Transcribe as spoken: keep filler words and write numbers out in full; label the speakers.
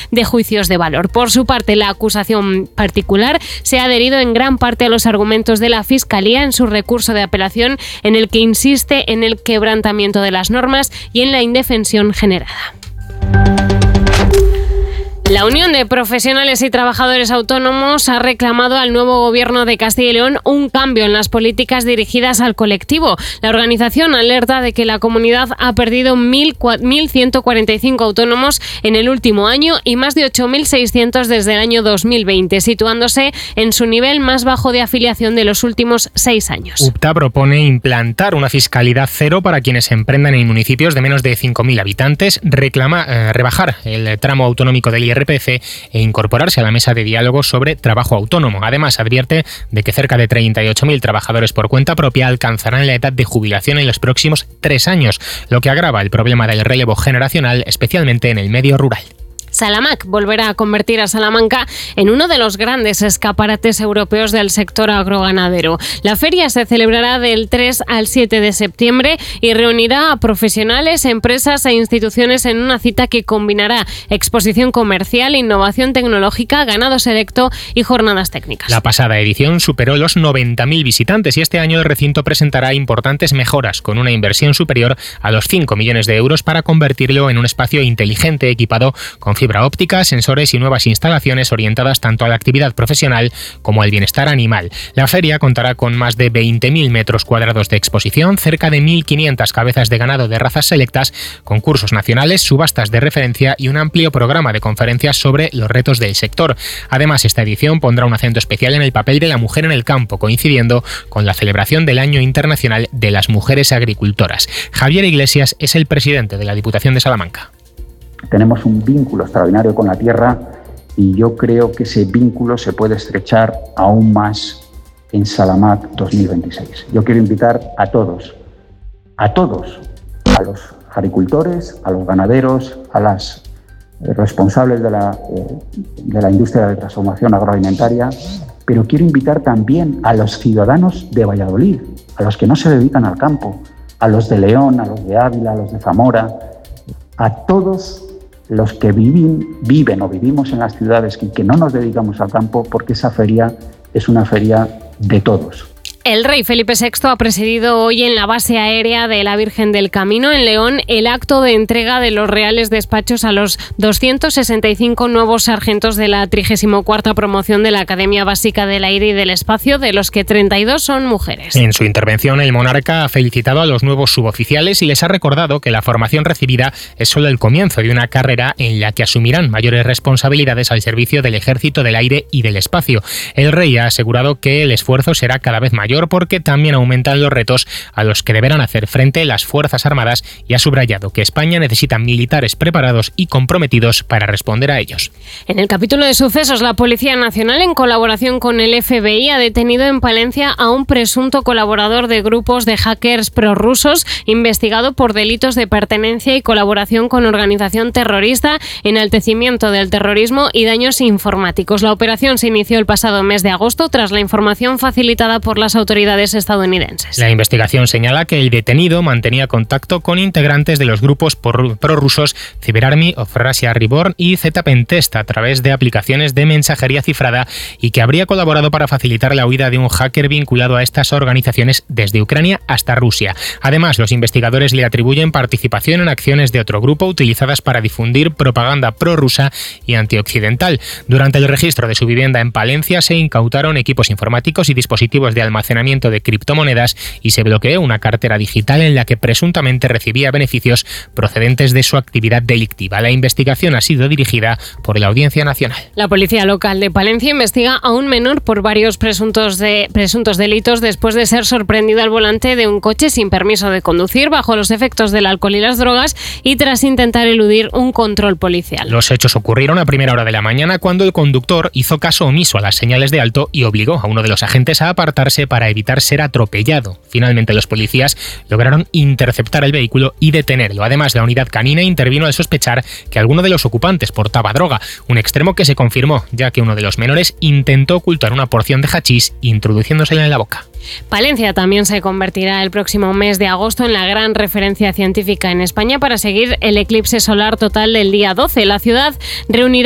Speaker 1: de juicios de valor. Por su parte, la acusación particular se ha adherido en gran parte a los argumentos de la Fiscalía en su recurso de apelación, en el que insiste en el quebrantamiento de las normas y en la indefensión generada. La Unión de Profesionales y Trabajadores Autónomos ha reclamado al nuevo Gobierno de Castilla y León un cambio en las políticas dirigidas al colectivo. La organización alerta de que la comunidad ha perdido mil ciento cuarenta y cinco autónomos en el último año y más de ocho mil seiscientos desde el año dos mil veinte, situándose en su nivel más bajo de afiliación de los últimos seis años.
Speaker 2: U P T A propone implantar una fiscalidad cero para quienes emprendan en municipios de menos de cinco mil habitantes, reclama eh, rebajar el tramo autonómico del I R P F e incorporarse a la mesa de diálogo sobre trabajo autónomo. Además, advierte de que cerca de treinta y ocho mil trabajadores por cuenta propia alcanzarán la edad de jubilación en los próximos tres años, lo que agrava el problema del relevo generacional, especialmente en el medio rural.
Speaker 1: Salamac volverá a convertir a Salamanca en uno de los grandes escaparates europeos del sector agroganadero. La feria se celebrará del tres al siete de septiembre y reunirá a profesionales, empresas e instituciones en una cita que combinará exposición comercial, innovación tecnológica, ganado selecto y jornadas técnicas.
Speaker 2: La pasada edición superó los noventa mil visitantes y este año el recinto presentará importantes mejoras con una inversión superior a los cinco millones de euros para convertirlo en un espacio inteligente equipado con fibra óptica, sensores y nuevas instalaciones orientadas tanto a la actividad profesional como al bienestar animal. La feria contará con más de veinte mil metros cuadrados de exposición, cerca de mil quinientas cabezas de ganado de razas selectas, concursos nacionales, subastas de referencia y un amplio programa de conferencias sobre los retos del sector. Además, esta edición pondrá un acento especial en el papel de la mujer en el campo, coincidiendo con la celebración del Año Internacional de las Mujeres Agricultoras. Javier Iglesias es el presidente de la Diputación de Salamanca.
Speaker 3: Tenemos un vínculo extraordinario con la tierra y yo creo que ese vínculo se puede estrechar aún más en Salamac dos mil veintiséis. Yo quiero invitar a todos, a todos, a los agricultores, a los ganaderos, a las responsables de la, de la industria de transformación agroalimentaria, pero quiero invitar también a los ciudadanos de Valladolid, a los que no se dedican al campo, a los de León, a los de Ávila, a los de Zamora, a todos los que viven, viven o vivimos en las ciudades y que no nos dedicamos al campo, porque esa feria es una feria de todos.
Speaker 1: El rey Felipe sexto ha presidido hoy en la base aérea de la Virgen del Camino, en León, el acto de entrega de los reales despachos a los doscientos sesenta y cinco nuevos sargentos de la trigésima cuarta promoción de la Academia Básica del Aire y del Espacio, de los que treinta y dos son mujeres.
Speaker 2: En su intervención, el monarca ha felicitado a los nuevos suboficiales y les ha recordado que la formación recibida es solo el comienzo de una carrera en la que asumirán mayores responsabilidades al servicio del Ejército del Aire y del Espacio. El rey ha asegurado que el esfuerzo será cada vez mayor porque también aumentan los retos a los que deberán hacer frente las Fuerzas Armadas y ha subrayado que España necesita militares preparados y comprometidos para responder a ellos.
Speaker 1: En el capítulo de sucesos, la Policía Nacional, en colaboración con el F B I, ha detenido en Palencia a un presunto colaborador de grupos de hackers prorrusos investigado por delitos de pertenencia y colaboración con organización terrorista, enaltecimiento del terrorismo y daños informáticos. La operación se inició el pasado mes de agosto tras la información facilitada por las autoridades estadounidenses.
Speaker 2: La investigación señala que el detenido mantenía contacto con integrantes de los grupos prorrusos CyberArmy of Russia Reborn y Z-Pentest a través de aplicaciones de mensajería cifrada y que habría colaborado para facilitar la huida de un hacker vinculado a estas organizaciones desde Ucrania hasta Rusia. Además, los investigadores le atribuyen participación en acciones de otro grupo utilizadas para difundir propaganda prorrusa y antioccidental. Durante el registro de su vivienda en Palencia se incautaron equipos informáticos y dispositivos de almacenamiento de criptomonedas y se bloqueó una cartera digital en la que presuntamente recibía beneficios procedentes de su actividad delictiva. La investigación ha sido dirigida por la Audiencia Nacional.
Speaker 1: La Policía Local de Palencia investiga a un menor por varios presuntos, de, presuntos delitos después de ser sorprendido al volante de un coche sin permiso de conducir, bajo los efectos del alcohol y las drogas y tras intentar eludir un control policial.
Speaker 2: Los hechos ocurrieron a primera hora de la mañana cuando el conductor hizo caso omiso a las señales de alto y obligó a uno de los agentes a apartarse para evitar ser atropellado. Finalmente, los policías lograron interceptar el vehículo y detenerlo. Además, la unidad canina intervino al sospechar que alguno de los ocupantes portaba droga, un extremo que se confirmó, ya que uno de los menores intentó ocultar una porción de hachís introduciéndosela en la boca.
Speaker 1: Palencia también se convertirá el próximo mes de agosto en la gran referencia científica en España para seguir el eclipse solar total del día doce. La ciudad reunirá